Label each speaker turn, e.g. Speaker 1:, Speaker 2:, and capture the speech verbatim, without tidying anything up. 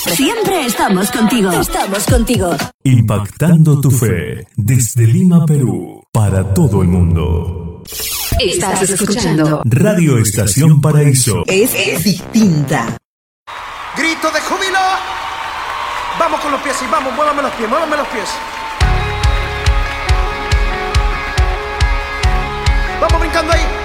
Speaker 1: Siempre estamos contigo. Estamos contigo.
Speaker 2: Impactando tu fe desde Lima, Perú, para todo el mundo.
Speaker 1: Estás escuchando
Speaker 2: Radio Estación Paraíso.
Speaker 3: Es, es distinta.
Speaker 4: Grito de júbilo. Vamos con los pies y vamos, muévame los pies, muévame los pies. Vamos brincando ahí.